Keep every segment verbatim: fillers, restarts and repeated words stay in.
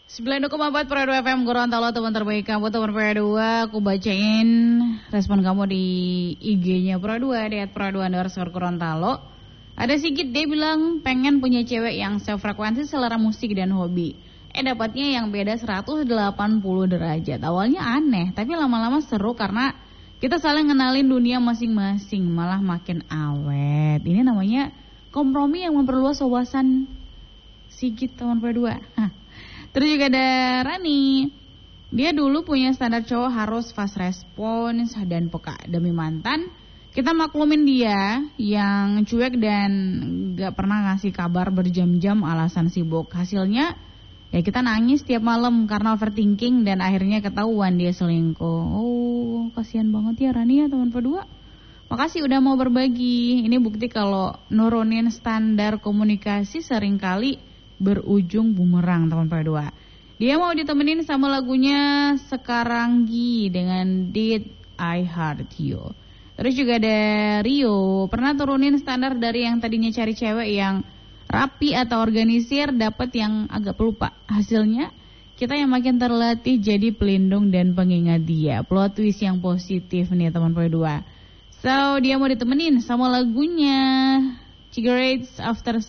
sembilan puluh koma empat Pro dua F M Gorontalo, teman terbaik kamu, teman Pro dua. Aku bacain respon kamu di I G-nya Pro dua, di at Pro dua underscore Gorontalo. Ada Sigit, dia bilang pengen punya cewek yang sefrekuensi selera musik dan hobi. Eh dapatnya yang beda seratus delapan puluh derajat. Awalnya aneh, tapi lama-lama seru karena kita saling ngenalin dunia masing-masing, malah makin awet. Ini namanya kompromi yang memperluas wawasan. Sigit, teman Pro dua. Hah. Terus juga ada Rani. Dia dulu punya standar cowok harus fast response dan peka. Demi mantan, kita maklumin dia yang cuek dan gak pernah ngasih kabar berjam-jam alasan sibuk. Hasilnya ya kita nangis tiap malam karena overthinking dan akhirnya ketahuan dia selingkuh. Oh, kasihan banget ya Rani ya, teman Pro dua. Makasih udah mau berbagi. Ini bukti kalau nurunin standar komunikasi seringkali berujung bumerang, teman Pro dua. Dia mau ditemenin sama lagunya Sekarang Gi dengan Did I Hurt You. Terus juga ada Rio, pernah turunin standar dari yang tadinya cari cewek yang rapi atau organisir, dapat yang agak pelupa. Hasilnya kita yang makin terlatih jadi pelindung dan pengingat dia. Plot twist yang positif nih, teman Pro dua. So dia mau ditemenin sama lagunya Cigarettes After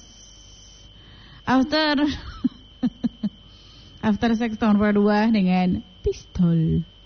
After After Sex, tahun Pro dua dengan Pistol.